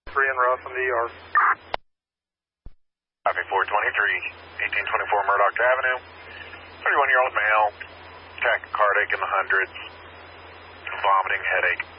3 in Ross in the ER. Copy 423, 1824 Murdoch Avenue. 31-year-old male, tachycardic in the hundreds, vomiting, headache.